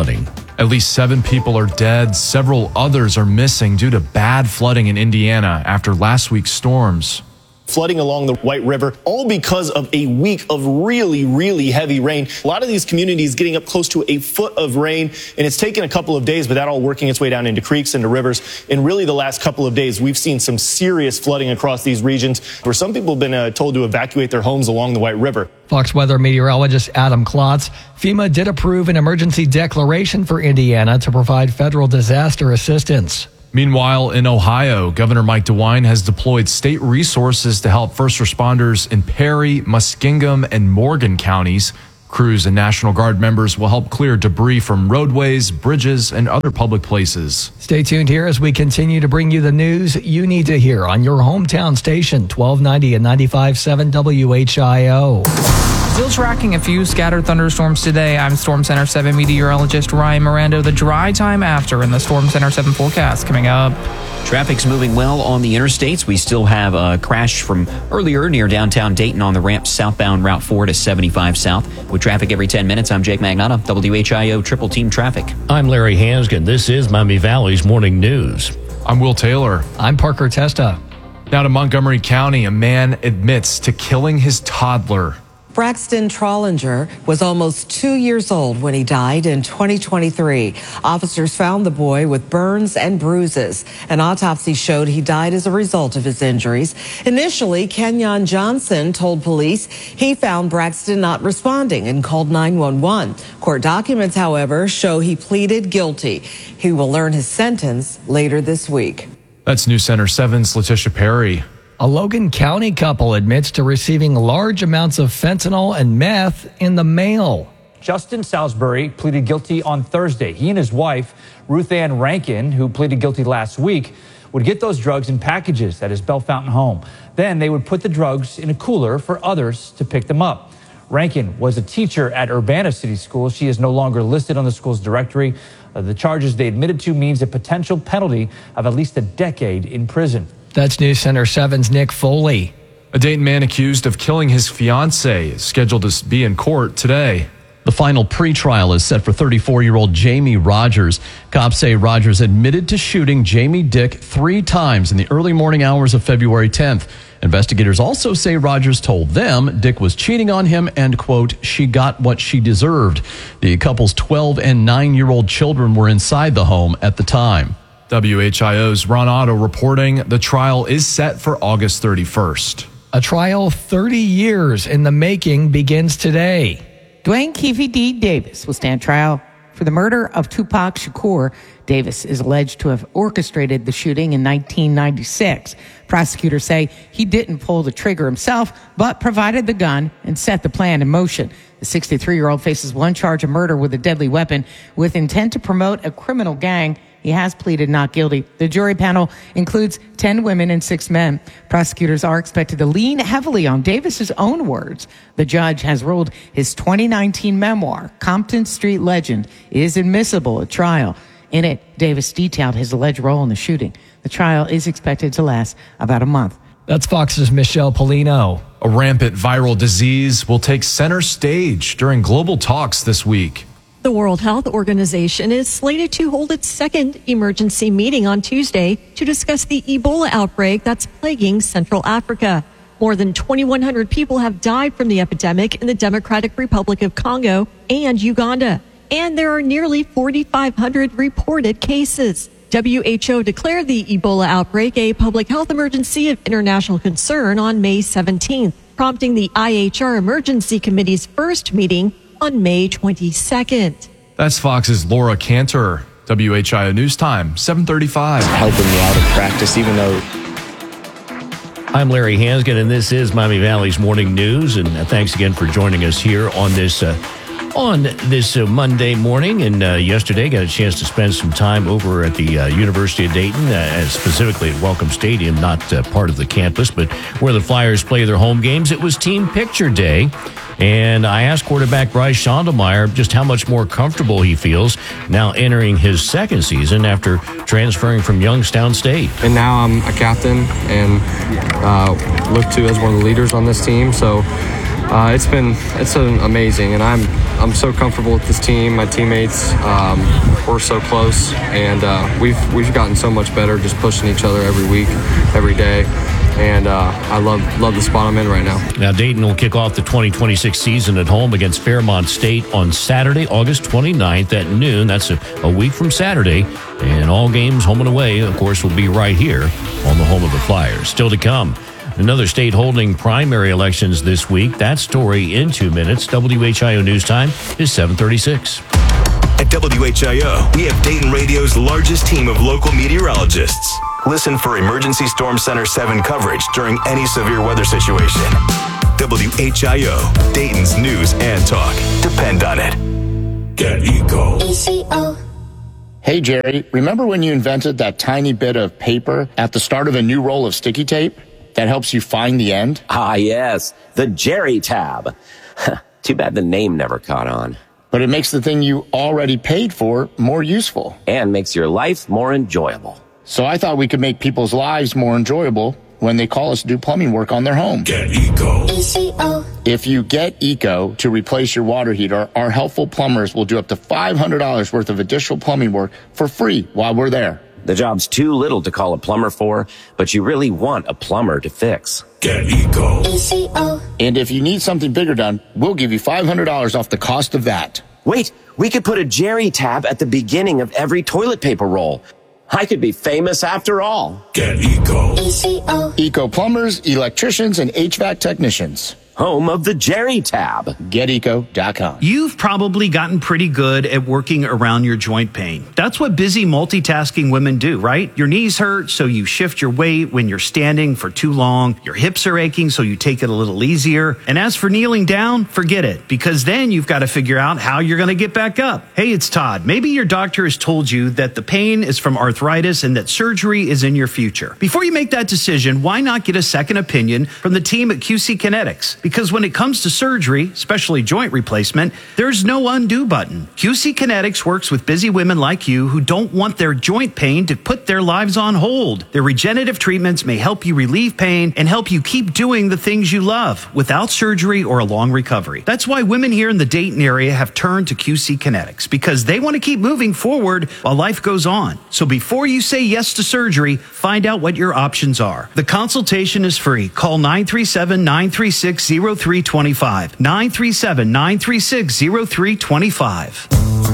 At least seven people are dead. Several others are missing due to bad flooding in Indiana after last week's storms. Flooding along the White River, all because of a week of really, really heavy rain. A lot of these communities getting up close to a foot of rain, and it's taken a couple of days, but that all working its way down into creeks, into rivers. And really the last couple of days, we've seen some serious flooding across these regions where some people have been uh, told to evacuate their homes along the White River. Fox Weather meteorologist Adam Klotz. FEMA did approve an emergency declaration for Indiana to provide federal disaster assistance. Meanwhile, in Ohio, Governor Mike DeWine has deployed state resources to help first responders in Perry, Muskingum, and Morgan counties. Crews and National Guard members will help clear debris from roadways, bridges, and other public places. Stay tuned here as we continue to bring you the news you need to hear on your hometown station, twelve ninety and ninety-five point seven W H I O. Still tracking a few scattered thunderstorms today. I'm Storm Center seven meteorologist Ryan Mirando. The dry time after in the Storm Center seven forecast coming up. Traffic's moving well on the interstates. We still have a crash from earlier near downtown Dayton on the ramp southbound Route four to seventy-five South. With traffic every ten minutes, I'm Jake Magnotta, W H I O Triple Team Traffic. I'm Larry Hansgen. This is Miami Valley's Morning News. I'm Will Taylor. I'm Parker Testa. Now to Montgomery County, a man admits to killing his toddler. Braxton Trollinger was almost two years old when he died in twenty twenty-three. Officers found the boy with burns and bruises. An autopsy showed he died as a result of his injuries. Initially, Kenyon Johnson told police he found Braxton not responding and called nine one one. Court documents, however, show he pleaded guilty. He will learn his sentence later this week. That's News Center seven's Letitia Perry. A Logan County couple admits to receiving large amounts of fentanyl and meth in the mail. Justin Salisbury pleaded guilty on Thursday. He and his wife, Ruth Ann Rankin, who pleaded guilty last week, would get those drugs in packages at his Bellefontaine home. Then they would put the drugs in a cooler for others to pick them up. Rankin was a teacher at Urbana City Schools. She is no longer listed on the school's directory. Uh, the charges they admitted to means a potential penalty of at least a decade in prison. That's News Center seven's Nick Foley. A Dayton man accused of killing his fiancée is scheduled to be in court today. The final pretrial is set for thirty-four-year-old Jamie Rogers. Cops say Rogers admitted to shooting Jamie Dick three times in the early morning hours of February tenth. Investigators also say Rogers told them Dick was cheating on him and, quote, she got what she deserved. The couple's twelve and nine-year-old children were inside the home at the time. W H I O's Ron Otto reporting the trial is set for August thirty-first. A trial thirty years in the making begins today. Dwayne Keefe D. Davis will stand trial for the murder of Tupac Shakur. Davis is alleged to have orchestrated the shooting in nineteen ninety-six. Prosecutors say he didn't pull the trigger himself, but provided the gun and set the plan in motion. The sixty-three-year-old faces one charge of murder with a deadly weapon with intent to promote a criminal gang. He has pleaded not guilty. The jury panel includes ten women and six men. Prosecutors are expected to lean heavily on Davis's own words. The judge has ruled his twenty nineteen memoir, Compton Street Legend, is admissible at trial. In it, Davis detailed his alleged role in the shooting. The trial is expected to last about a month. That's Fox's Michelle Polino. A rampant viral disease will take center stage during global talks this week. The World Health Organization is slated to hold its second emergency meeting on Tuesday to discuss the Ebola outbreak that's plaguing Central Africa. More than twenty-one hundred people have died from the epidemic in the Democratic Republic of Congo and Uganda. And there are nearly forty-five hundred reported cases. W H O declared the Ebola outbreak a public health emergency of international concern on May seventeenth, prompting the I H R Emergency Committee's first meeting on May twenty-second. That's Fox's Laura Cantor. W H I O News Time, seven thirty-five. Helping me out of practice, even though... I'm Larry Hansgen, and this is Miami Valley's Morning News. And thanks again for joining us here on this uh, on this uh, Monday morning. And uh, yesterday, got a chance to spend some time over at the uh, University of Dayton, uh, specifically at Welcome Stadium, not uh, part of the campus, but where the Flyers play their home games. It was Team Picture Day. And I asked quarterback Bryce Schondelmeyer just how much more comfortable he feels now entering his second season after transferring from Youngstown State. And now I'm a captain and uh, looked to as one of the leaders on this team. So Uh, it's been it's been amazing, and I'm I'm so comfortable with this team, my teammates. Um, we're so close, and uh, we've we've gotten so much better just pushing each other every week, every day. And uh, I love love the spot I'm in right now. Now, Dayton will kick off the twenty twenty-six season at home against Fairmont State on Saturday, August twenty-ninth at noon. That's a, a week from Saturday. And all games home and away, of course, will be right here on the home of the Flyers. Still to come, another state holding primary elections this week. That story in two minutes. W H I O News Time is seven thirty-six. At W H I O, we have Dayton Radio's largest team of local meteorologists. Listen for Emergency Storm Center seven coverage during any severe weather situation. W H I O, Dayton's news and talk. Depend on it. Get Eco. E C O. Hey, Jerry, remember when you invented that tiny bit of paper at the start of a new roll of sticky tape that helps you find the end? Ah, yes, the Jerry tab. Too bad the name never caught on. But it makes the thing you already paid for more useful. And makes your life more enjoyable. So I thought we could make people's lives more enjoyable when they call us to do plumbing work on their home. Get Eco. E C O. If you get Eco to replace your water heater, our helpful plumbers will do up to five hundred dollars worth of additional plumbing work for free while we're there. The job's too little to call a plumber for, but you really want a plumber to fix. Get Eco. E C O. And if you need something bigger done, we'll give you five hundred dollars off the cost of that. Wait, we could put a Jerry tab at the beginning of every toilet paper roll. I could be famous after all. Get Eco. E C O. Eco plumbers, electricians, and H V A C technicians. Home of the Jerry tab. Get eco dot com. You've probably gotten pretty good at working around your joint pain. That's what busy multitasking women do, right? Your knees hurt, so you shift your weight when you're standing for too long. Your hips are aching, so you take it a little easier. And as for kneeling down, forget it, because then you've got to figure out how you're going to get back up. Hey, it's Todd. Maybe your doctor has told you that the pain is from arthritis and that surgery is in your future. Before you make that decision, why not get a second opinion from the team at Q C Kinetics? Because when it comes to surgery, especially joint replacement, there's no undo button. Q C Kinetics works with busy women like you who don't want their joint pain to put their lives on hold. Their regenerative treatments may help you relieve pain and help you keep doing the things you love without surgery or a long recovery. That's why women here in the Dayton area have turned to Q C Kinetics, because they want to keep moving forward while life goes on. So before you say yes to surgery, find out what your options are. The consultation is free. Call nine three seven, nine three six, zero three two five. nine three seven, nine three six, zero three two five.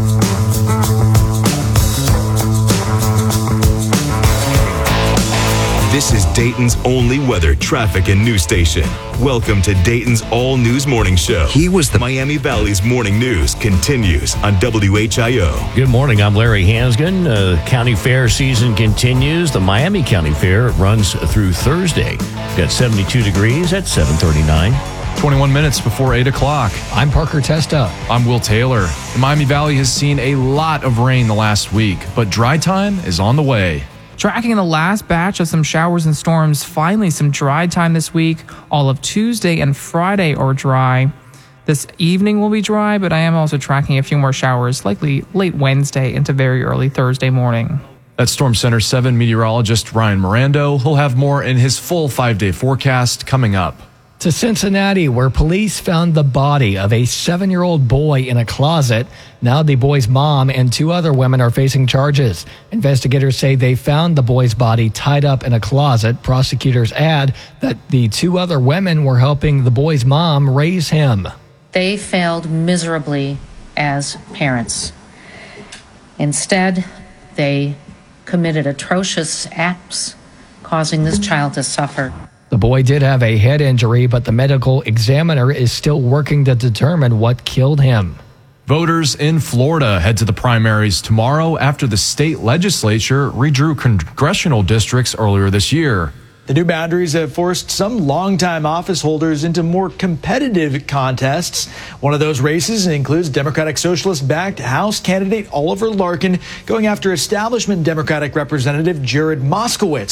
This is Dayton's only weather, traffic, and news station. Welcome to Dayton's All News Morning Show. He was the Miami Valley's morning news continues on W H I O. Good morning. I'm Larry Hansgen. Uh, County Fair season continues. The Miami County Fair runs through Thursday. Got seventy-two degrees at seven thirty-nine. twenty-one minutes before eight o'clock. I'm Parker Testa. I'm Will Taylor. The Miami Valley has seen a lot of rain the last week, but dry time is on the way. Tracking the last batch of some showers and storms, finally some dry time this week. All of Tuesday and Friday are dry. This evening will be dry, but I am also tracking a few more showers, likely late Wednesday into very early Thursday morning. That's Storm Center seven meteorologist Ryan Mirando. He'll have more in his full five-day forecast coming up. To Cincinnati, where police found the body of a seven-year-old boy in a closet. Now the boy's mom and two other women are facing charges. Investigators say they found the boy's body tied up in a closet. Prosecutors add that the two other women were helping the boy's mom raise him. They failed miserably as parents. Instead, they committed atrocious acts, causing this child to suffer. The boy did have a head injury, but the medical examiner is still working to determine what killed him. Voters in Florida head to the primaries tomorrow after the state legislature redrew congressional districts earlier this year. The new boundaries have forced some longtime office holders into more competitive contests. One of those races includes Democratic Socialist-backed House candidate Oliver Larkin going after establishment Democratic Representative Jared Moskowitz.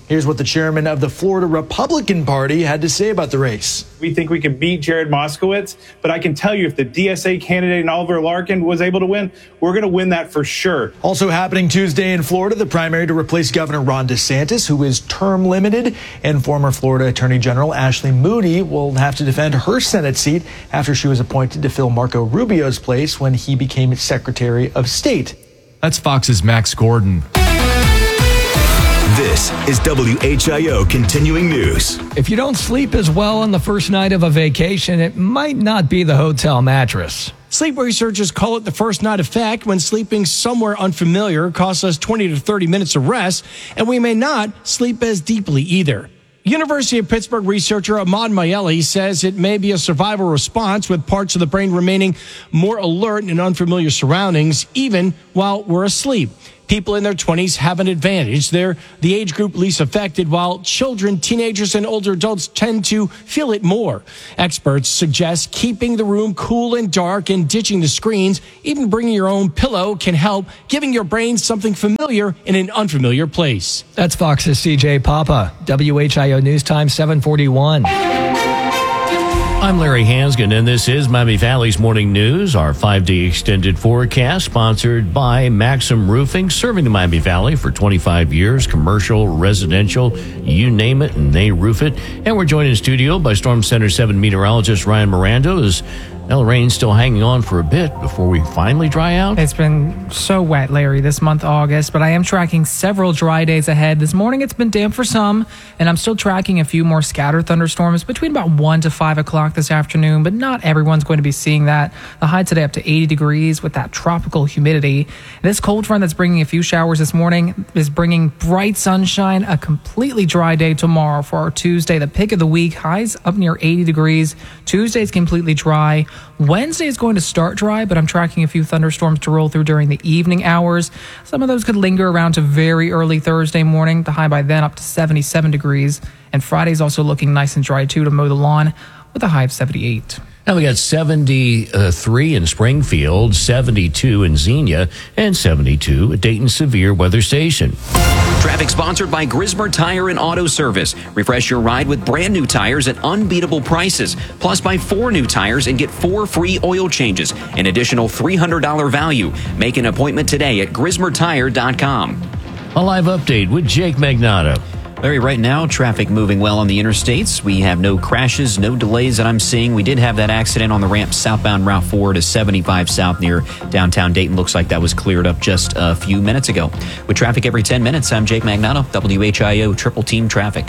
Here's what the chairman of the Florida Republican Party had to say about the race. We think we can beat Jared Moskowitz, but I can tell you if the D S A candidate Oliver Larkin was able to win, we're going to win that for sure. Also happening Tuesday in Florida, the primary to replace Governor Ron DeSantis, who is term limited, and former Florida Attorney General Ashley Moody will have to defend her Senate seat after she was appointed to fill Marco Rubio's place when he became Secretary of State. That's Fox's Max Gordon. This is W H I O Continuing News. If you don't sleep as well on the first night of a vacation, it might not be the hotel mattress. Sleep researchers call it the first night effect when sleeping somewhere unfamiliar costs us twenty to thirty minutes of rest, and we may not sleep as deeply either. University of Pittsburgh researcher Ahmad Mayeli says it may be a survival response with parts of the brain remaining more alert in unfamiliar surroundings, even while we're asleep. People in their twenties have an advantage. They're the age group least affected, while children, teenagers, and older adults tend to feel it more. Experts suggest keeping the room cool and dark and ditching the screens. Even bringing your own pillow can help, giving your brain something familiar in an unfamiliar place. That's Fox's C J Papa. W H I O News Time seven forty-one. I'm Larry Hansgen, and this is Miami Valley's Morning News, our five-day extended forecast, sponsored by Maxim Roofing, serving the Miami Valley for twenty-five years, commercial, residential, you name it, and they roof it. And we're joined in studio by Storm Center seven meteorologist Ryan Miranda. Is well, the rain's still hanging on for a bit before we finally dry out? It's been so wet, Larry, this month, August, but I am tracking several dry days ahead. This morning it's been damp for some, and I'm still tracking a few more scattered thunderstorms between about one to five o'clock this afternoon, but not everyone's going to be seeing that. The high today up to eighty degrees with that tropical humidity. This cold front that's bringing a few showers this morning is bringing bright sunshine, a completely dry day tomorrow for our Tuesday, the pick of the week. Highs up near eighty degrees. Tuesday's completely dry. Wednesday is going to start dry, but I'm tracking a few thunderstorms to roll through during the evening hours. Some of those could linger around to very early Thursday morning. The high by then up to seventy-seven degrees. And Friday's also looking nice and dry too to mow the lawn with a high of seventy-eight. Now we got seventy-three in Springfield, seventy-two in Xenia, and seventy-two at Dayton Severe Weather Station. Traffic sponsored by Grismer Tire and Auto Service. Refresh your ride with brand new tires at unbeatable prices. Plus, buy four new tires and get four free oil changes. An additional three hundred dollars value. Make an appointment today at grismer tire dot com. A live update with Jake Magnotta. Larry, right now, traffic moving well on the interstates. We have no crashes, no delays that I'm seeing. We did have that accident on the ramp southbound Route four to seventy-five South near downtown Dayton. Looks like that was cleared up just a few minutes ago. With traffic every ten minutes, I'm Jake Magnotta, W H I O Triple Team Traffic.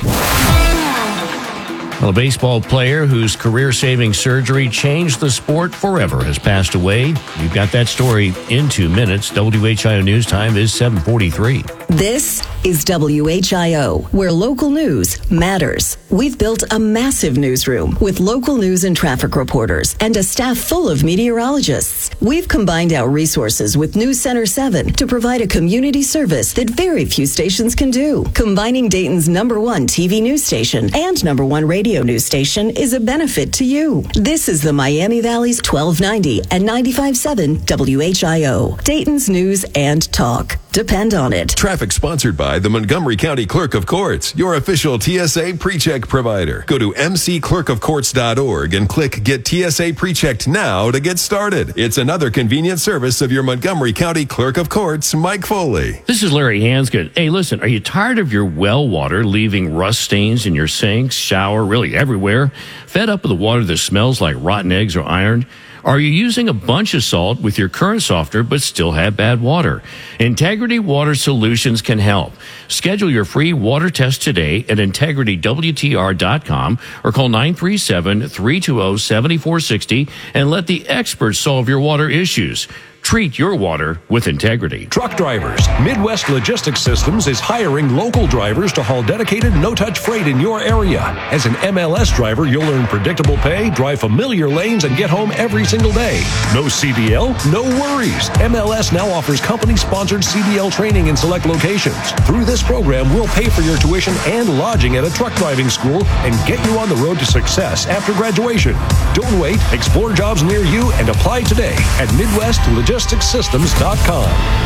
Well, a baseball player whose career-saving surgery changed the sport forever has passed away. We've got that story in two minutes. W H I O News Time is seven forty-three. This is W H I O, where local news matters. We've built a massive newsroom with local news and traffic reporters and a staff full of meteorologists. We've combined our resources with News Center seven to provide a community service that very few stations can do. Combining Dayton's number one T V news station and number one radio news station is a benefit to you. This is the Miami Valley's twelve ninety and ninety-five point seven W H I O. Dayton's news and talk. Depend on it. Traffic sponsored by the Montgomery County Clerk of Courts, your official T S A PreCheck provider. Go to m c clerk of courts dot org and click Get T S A PreChecked now to get started. It's another convenient service of your Montgomery County Clerk of Courts, Mike Foley. This is Larry Hansgen. Hey, listen, are you tired of your well water leaving rust stains in your sinks, shower, really everywhere? Fed up with the water that smells like rotten eggs or iron? Are you using a bunch of salt with your current softener but still have bad water? Integrity Water Solutions can help. Schedule your free water test today at integrity w t r dot com or call nine three seven, three two zero, seven four six zero and let the experts solve your water issues. Treat your water with integrity. Truck drivers. Midwest Logistics Systems is hiring local drivers to haul dedicated, no-touch freight in your area. As an M L S driver, you'll earn predictable pay, drive familiar lanes, and get home every single day. No C D L? No worries. M L S now offers company-sponsored C D L training in select locations. Through this program, we'll pay for your tuition and lodging at a truck driving school and get you on the road to success after graduation. Don't wait. Explore jobs near you and apply today at Midwest Logistics Systems dot com.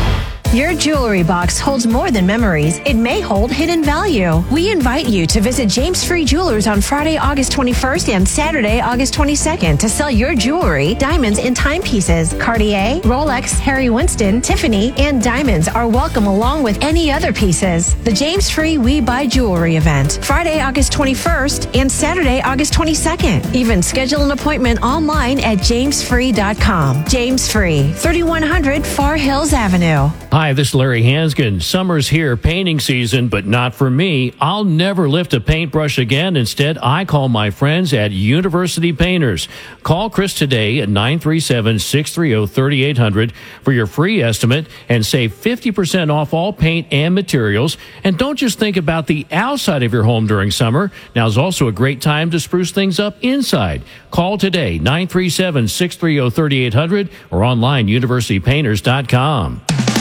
Your jewelry box holds more than memories. It may hold hidden value. We invite you to visit James Free Jewelers on Friday, August twenty-first and Saturday, August twenty-second to sell your jewelry, diamonds, and timepieces. Cartier, Rolex, Harry Winston, Tiffany, and diamonds are welcome along with any other pieces. The James Free We Buy Jewelry event, Friday, August twenty-first and Saturday, August twenty-second. Even schedule an appointment online at james free dot com. James Free, thirty-one hundred Far Hills Avenue. Hi, this is Larry Hanskin. Summer's here, painting season, but not for me. I'll never lift a paintbrush again. Instead, I call my friends at University Painters. Call Chris today at nine three seven, six three zero, three eight zero zero for your free estimate and save fifty percent off all paint and materials. And don't just think about the outside of your home during summer. Now's also a great time to spruce things up inside. Call today, nine three seven, six three zero, three eight zero zero or online, university painters dot com.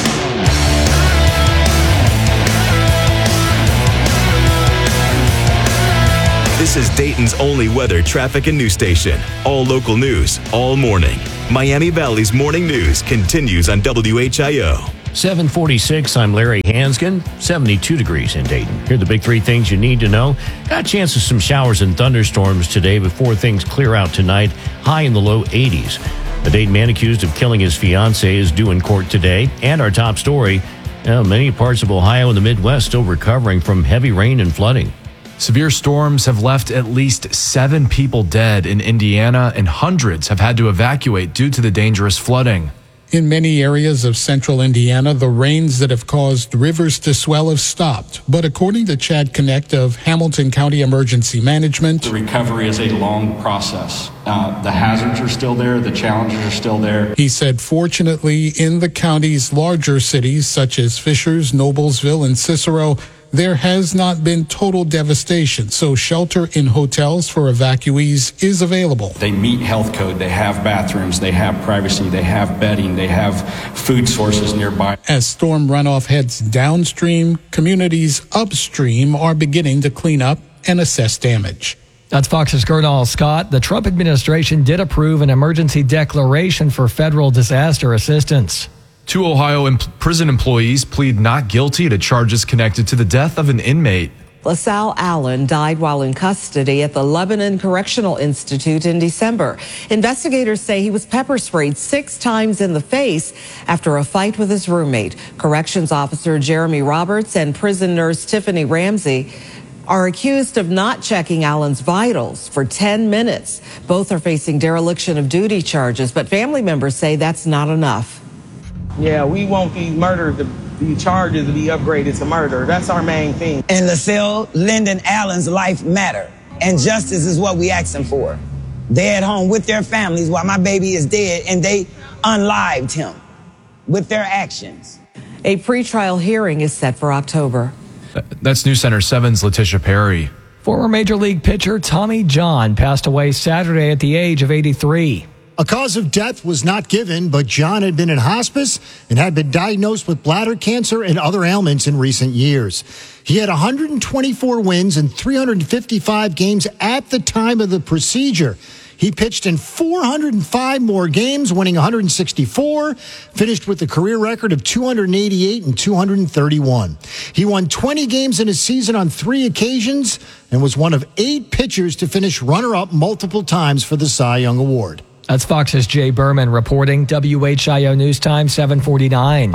This is Dayton's only weather, traffic, and news station. All local news, all morning. Miami Valley's morning news continues on W H I O. seven forty-six, I'm Larry Hanskin. seventy-two degrees in Dayton. Here are the big three things you need to know. Got a chance of some showers and thunderstorms today before things clear out tonight. High in the low eighties. The Dayton man accused of killing his fiancée is due in court today. And our top story, well, many parts of Ohio and the Midwest still recovering from heavy rain and flooding. Severe storms have left at least seven people dead in Indiana, and hundreds have had to evacuate due to the dangerous flooding. In many areas of central Indiana, the rains that have caused rivers to swell have stopped. But according to Chad Connect of Hamilton County Emergency Management, the recovery is a long process. Uh, the hazards are still there. The challenges are still there. He said, fortunately, in the county's larger cities, such as Fishers, Noblesville, and Cicero, there has not been total devastation, so shelter in hotels for evacuees is available. They meet health code, they have bathrooms, they have privacy, they have bedding, they have food sources nearby. As storm runoff heads downstream, communities upstream are beginning to clean up and assess damage. That's Fox's Gernal Scott. The Trump administration did approve an emergency declaration for federal disaster assistance. Two Ohio imp- prison employees plead not guilty to charges connected to the death of an inmate. LaSalle Allen died while in custody at the Lebanon Correctional Institute in December. Investigators say he was pepper sprayed six times in the face after a fight with his roommate. Corrections officer Jeremy Roberts and prison nurse Tiffany Ramsey are accused of not checking Allen's vitals for ten minutes. Both are facing dereliction of duty charges, but family members say that's not enough. Yeah, we want these murders, the, the charges to be upgraded to murder. That's our main thing. And LaSalle Lyndon Allen's life matter. And justice is what we asking for. They're at home with their families while my baby is dead, and they unlived him with their actions. A pretrial hearing is set for October. That's News Center seven's Letitia Perry. Former Major League pitcher Tommy John passed away Saturday at the age of eighty-three. A cause of death was not given, but John had been in hospice and had been diagnosed with bladder cancer and other ailments in recent years. He had one hundred twenty-four wins in three hundred fifty-five games at the time of the procedure. He pitched in four hundred five more games, winning one hundred sixty-four, finished with a career record of two hundred eighty-eight and two hundred thirty-one. He won twenty games in a season on three occasions and was one of eight pitchers to finish runner-up multiple times for the Cy Young Award. That's Fox's Jay Berman reporting. W H I O News Time, seven forty-nine.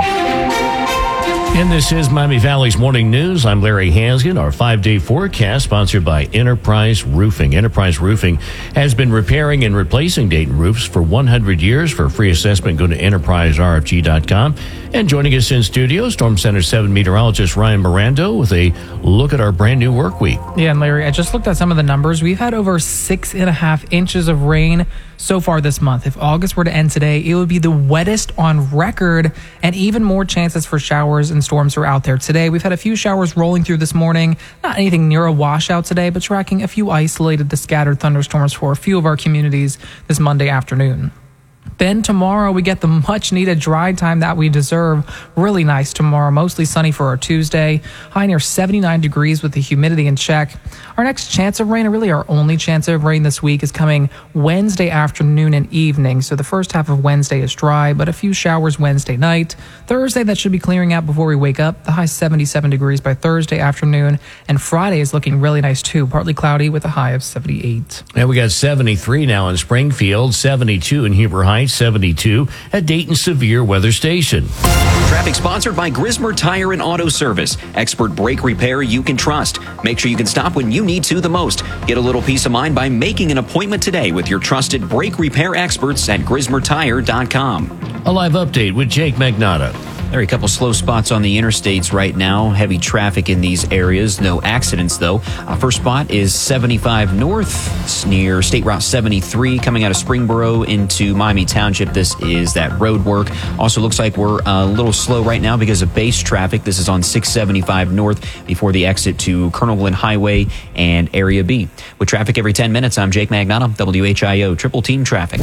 And this is Miami Valley's Morning News. I'm Larry Hanskin. Our five-day forecast sponsored by Enterprise Roofing. Enterprise Roofing has been repairing and replacing Dayton roofs for one hundred years. For a free assessment, go to enterprise r f g dot com. And joining us in studio, Storm Center seven meteorologist Ryan Mirando with a look at our brand new work week. Yeah, and Larry, I just looked at some of the numbers. We've had over six and a half inches of rain so far this month. If August were to end today, it would be the wettest on record, and even more chances for showers and storms are out there today. We've had a few showers rolling through this morning. Not anything near a washout today, but tracking a few isolated to scattered thunderstorms for a few of our communities this Monday afternoon. Then tomorrow, we get the much-needed dry time that we deserve. Really nice tomorrow. Mostly sunny for our Tuesday. High near seventy-nine degrees with the humidity in check. Our next chance of rain, or really our only chance of rain this week, is coming Wednesday afternoon and evening. So the first half of Wednesday is dry, but a few showers Wednesday night. Thursday, that should be clearing out before we wake up. The high seventy-seven degrees by Thursday afternoon. And Friday is looking really nice, too. Partly cloudy with a high of seventy-eight. And we got seventy-three now in Springfield, seventy-two in Huber Heights, seventy-two at Dayton Severe Weather Station. Traffic sponsored by Grismer Tire and Auto Service. Expert brake repair you can trust. Make sure you can stop when you need to the most. Get a little peace of mind by making an appointment today with your trusted brake repair experts at grismer tire dot com. A live update with Jake Magnotta. There are a couple slow spots on the interstates right now. Heavy traffic in these areas. No accidents, though. Uh, first spot is seventy-five North. It's near State Route seventy-three coming out of Springboro into Miami Township. This is that road work. Also looks like we're a little slow right now because of base traffic. This is on six seventy-five North before the exit to Colonel Glenn Highway and Area B. With traffic every ten minutes, I'm Jake Magnotta, W H I O Triple Team Traffic.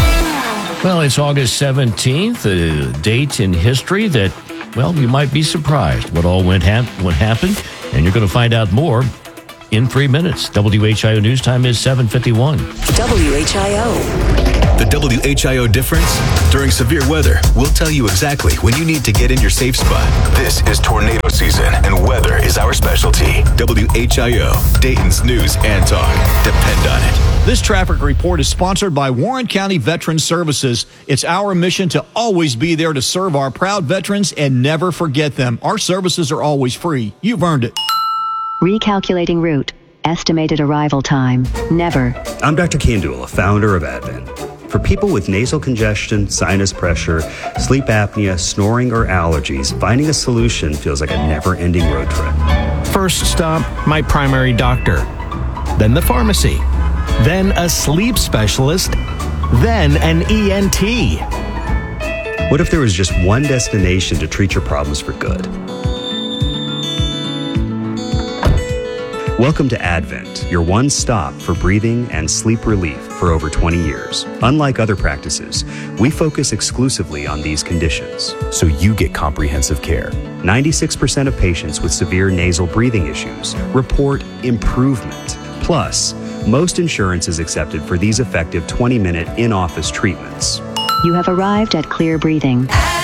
Well, it's August seventeenth, a date in history that, well, you might be surprised what all went hap- what happened, and you're going to find out more in three minutes. W H I O News Time is seven fifty-one. W H I O. The W H I O difference? During severe weather, we'll tell you exactly when you need to get in your safe spot. This is tornado season, and weather is our specialty. W H I O, Dayton's news and talk. Depend on it. This traffic report is sponsored by Warren County Veterans Services. It's our mission to always be there to serve our proud veterans and never forget them. Our services are always free. You've earned it. Recalculating route. Estimated arrival time. Never. I'm Doctor Kandula, founder of Advent. For people with nasal congestion, sinus pressure, sleep apnea, snoring, or allergies, finding a solution feels like a never-ending road trip. First stop, my primary doctor. Then the pharmacy. Then a sleep specialist. Then an E N T. What if there was just one destination to treat your problems for good? Welcome to Advent, your one stop for breathing and sleep relief for over twenty years. Unlike other practices, we focus exclusively on these conditions, so you get comprehensive care. ninety-six percent of patients with severe nasal breathing issues report improvement. Plus, most insurance is accepted for these effective twenty-minute in-office treatments. You have arrived at Clear Breathing.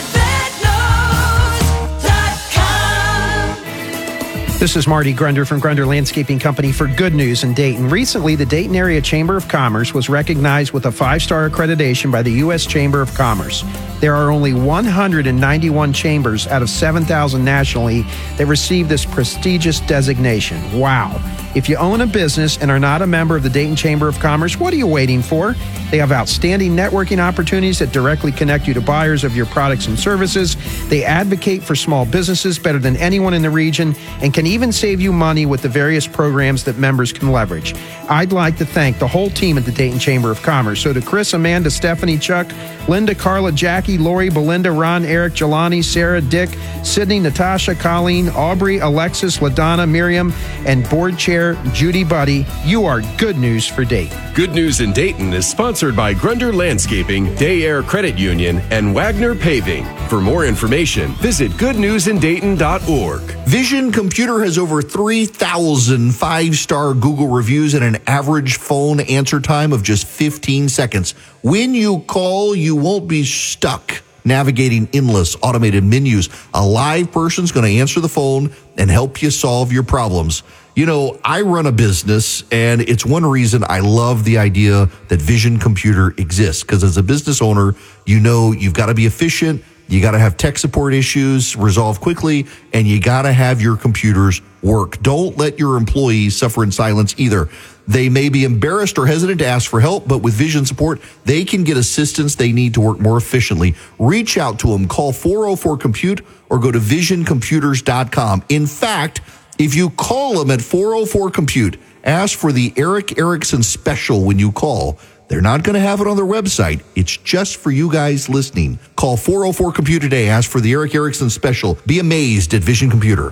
This is Marty Grunder from Grunder Landscaping Company for Good News in Dayton. Recently, the Dayton Area Chamber of Commerce was recognized with a five-star accreditation by the U S Chamber of Commerce. There are only one hundred ninety-one chambers out of seven thousand nationally that receive this prestigious designation. Wow. If you own a business and are not a member of the Dayton Chamber of Commerce, what are you waiting for? They have outstanding networking opportunities that directly connect you to buyers of your products and services. They advocate for small businesses better than anyone in the region and can even save you money with the various programs that members can leverage. I'd like to thank the whole team at the Dayton Chamber of Commerce. So to Chris, Amanda, Stephanie, Chuck, Linda, Carla, Jackie, Lori, Belinda, Ron, Eric, Jelani, Sarah, Dick, Sydney, Natasha, Colleen, Aubrey, Alexis, LaDonna, Miriam, and board chair Judy Buddy, you are good news for Dayton. Good News in Dayton is sponsored by Grunder Landscaping, Day Air Credit Union, and Wagner Paving. For more information, visit good news in dayton dot org. Vision Computer has over three thousand five-star Google reviews and an average phone answer time of just fifteen seconds. When you call, you won't be stuck navigating endless automated menus. A live person's going to answer the phone and help you solve your problems. You know, I run a business, and it's one reason I love the idea that Vision Computer exists, because as a business owner, you know you've got to be efficient, you got to have tech support issues resolved quickly, and you got to have your computers work. Don't let your employees suffer in silence either. They may be embarrassed or hesitant to ask for help, but with Vision support, they can get assistance they need to work more efficiently. Reach out to them. Call four oh four compute or go to vision computers dot com. In fact, if you call them at four oh four compute, ask for the Eric Erickson special when you call. They're not going to have it on their website. It's just for you guys listening. Call four oh four compute today. Ask for the Eric Erickson special. Be amazed at Vision Computer.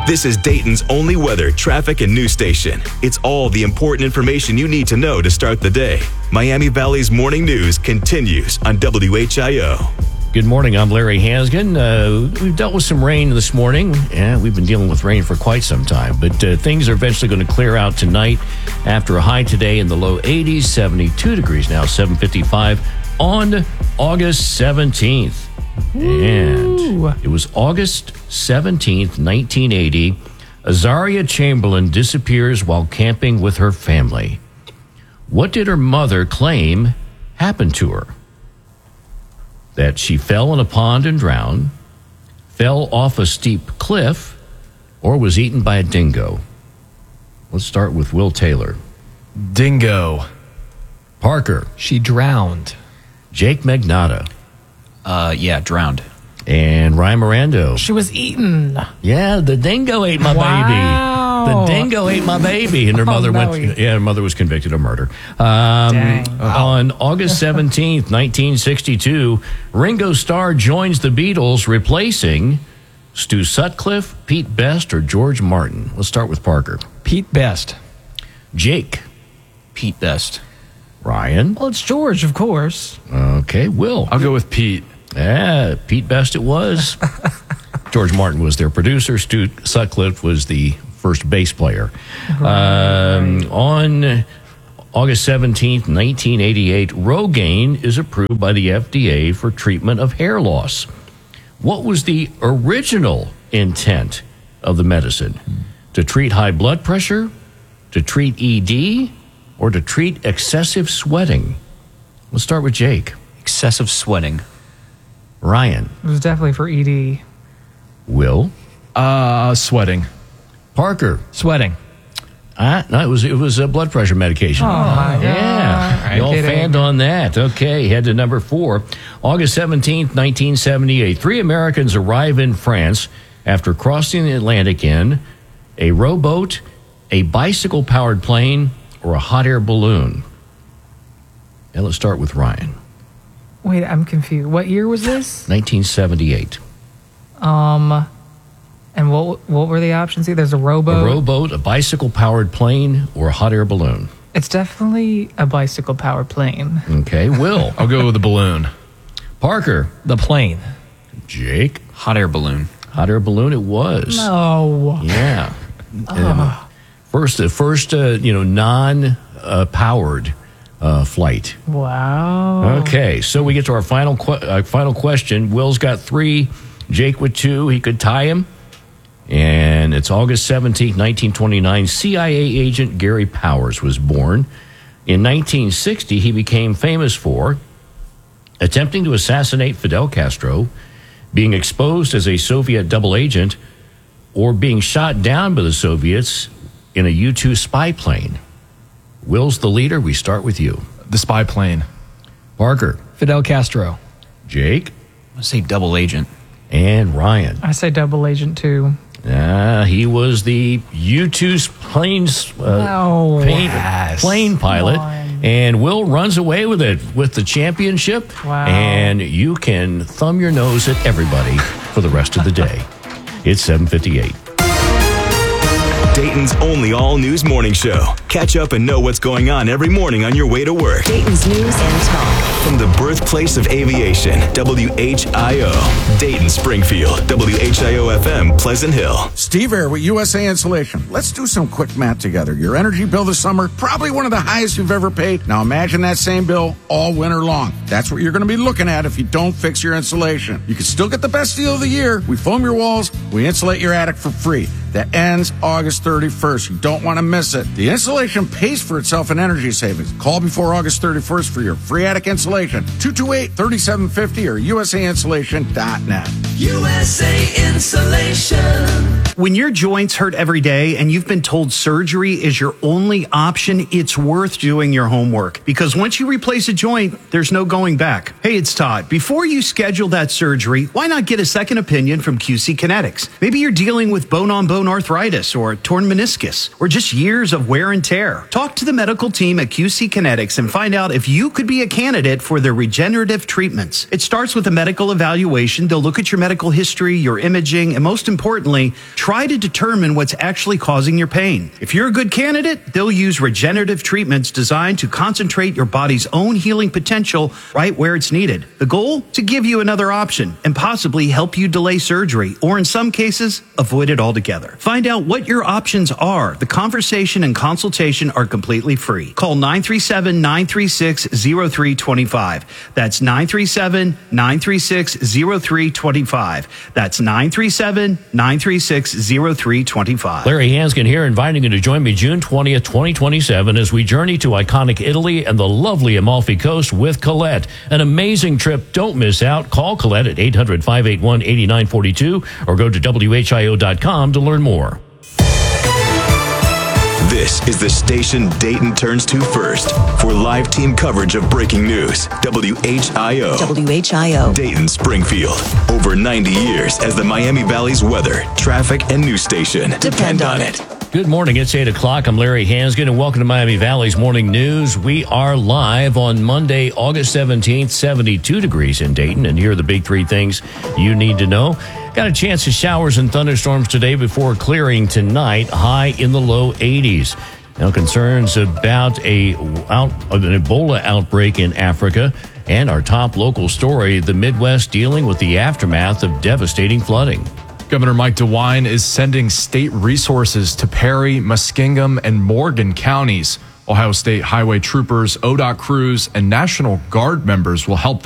This is Dayton's only weather, traffic, and news station. It's all the important information you need to know to start the day. Miami Valley's morning news continues on W H I O. Good morning. I'm Larry Hansgen. Uh, we've dealt with some rain this morning. Yeah, we've been dealing with rain for quite some time, but uh, things are eventually going to clear out tonight after a high today in the low eighties, seventy-two degrees now, seven fifty-five on August seventeenth. And it was August seventeenth, nineteen eighty. Azaria Chamberlain disappears while camping with her family. What did her mother claim happened to her? That she fell in a pond and drowned, fell off a steep cliff, or was eaten by a dingo? Let's start with Will Taylor. Dingo. Parker. She drowned. Jake Magnotta. Uh, yeah, drowned. And Ryan Mirando. She was eaten. Yeah, the dingo ate my Wow. baby. The dingo ate my baby, and her Oh, mother no. went. Yeah, her mother was convicted of murder. Um, Dang. on August seventeenth, nineteen sixty-two, Ringo Starr joins the Beatles, replacing Stu Sutcliffe, Pete Best, or George Martin. Let's start with Parker. Pete Best. Jake. Pete Best. Ryan. Well, it's George, of course. Okay, Will. I'll go with Pete. Yeah, Pete Best it was. George Martin was their producer. Stu Sutcliffe was the first bass player. Um, on August seventeenth, nineteen eighty-eight, Rogaine is approved by the F D A for treatment of hair loss. What was the original intent of the medicine? To treat high blood pressure, to treat E D, or to treat excessive sweating? Let's start with Jake. Excessive sweating. Ryan. It was definitely for E D. Will. Uh, sweating. Parker. Sweating. Ah, no, it was it was a blood pressure medication. Oh, my yeah. God. You all Kidding. fanned on that. Okay, head to number four. August seventeenth, nineteen seventy-eight. Three Americans arrive in France after crossing the Atlantic in a rowboat, a bicycle-powered plane, or a hot air balloon. And let's start with Ryan. Wait, I'm confused. What year was this? nineteen seventy-eight. Um, and what what were the options? There's a rowboat. A rowboat, a bicycle-powered plane, or a hot air balloon. It's definitely a bicycle-powered plane. Okay, Will. I'll go with the balloon. Parker. The plane. Jake. Hot air balloon. Hot air balloon it was. No. Yeah. And first, the first, uh, you know, non-powered uh, flight. Wow. Okay, so we get to our final que- uh, final question. Will's got three. Jake with two. He could tie him. And it's August seventeenth, nineteen twenty-nine. C I A agent Gary Powers was born. In nineteen sixty, he became famous for attempting to assassinate Fidel Castro, being exposed as a Soviet double agent, or being shot down by the Soviets in a U two spy plane. Will's the leader. We start with you. The spy plane. Parker. Fidel Castro. Jake. I say double agent. And Ryan. I say double agent too. Uh, he was the U two plane's uh, No. plane, Yes. plane pilot. And Will runs away with it with the championship. Wow. And you can thumb your nose at everybody for the rest of the day. It's seven fifty-eight. Dayton's only all-news morning show. Catch up and know what's going on every morning on your way to work. Dayton's news and talk. From the birthplace of aviation, W H I O. Dayton, Springfield, W H I O F M, Pleasant Hill. Steve Air with U S A Insulation. Let's do some quick math together. Your energy bill this summer, probably one of the highest you've ever paid. Now imagine that same bill all winter long. That's what you're going to be looking at if you don't fix your insulation. You can still get the best deal of the year. We foam your walls, we insulate your attic for free. That ends August thirty-first. You don't want to miss it. The insulation pays for itself in energy savings. Call before August thirty-first for your free attic insulation. two two eight, three seven five zero or U S A insulation dot net. U S A Insulation. When your joints hurt every day and you've been told surgery is your only option, it's worth doing your homework. Because once you replace a joint, there's no going back. Hey, it's Todd. Before you schedule that surgery, why not get a second opinion from Q C Kinetics? Maybe you're dealing with bone-on-bone arthritis or a torn meniscus or just years of wear and tear. Talk to the medical team at Q C Kinetics and find out if you could be a candidate for their regenerative treatments. It starts with a medical evaluation. They'll look at your medical history, your imaging, and most importantly, try to determine what's actually causing your pain. If you're a good candidate, they'll use regenerative treatments designed to concentrate your body's own healing potential right where it's needed. The goal? To give you another option and possibly help you delay surgery, or in some cases, avoid it altogether. Find out what your options are. The conversation and consultation are completely free. Call nine three seven, nine three six, zero three two five. That's nine three seven, nine three six, zero three two five. That's nine three seven, nine three six, zero three two five. Larry Hanskin here, inviting you to join me June twentieth, twenty twenty-seven as we journey to iconic Italy and the lovely Amalfi Coast with Colette. An amazing trip. Don't miss out. Call Colette at eight hundred, five eight one, eight nine four two or go to W H I O dot com to learn more. This is the station Dayton turns to first for live team coverage of breaking news. W H I O. W H I O. Dayton, Springfield. Over ninety years as the Miami Valley's weather, traffic, and news station. Depend on it. Good morning. It's eight o'clock. I'm Larry Hanskin, and welcome to Miami Valley's Morning News. We are live on Monday, August seventeenth, seventy-two degrees in Dayton, and here are the big three things you need to know. Got a chance of showers and thunderstorms today before clearing tonight, high in the low eighties. Now, concerns about a out, an Ebola outbreak in Africa, and our top local story, the Midwest dealing with the aftermath of devastating flooding. Governor Mike DeWine is sending state resources to Perry, Muskingum, and Morgan counties. Ohio State Highway troopers, O D O T crews, and National Guard members will help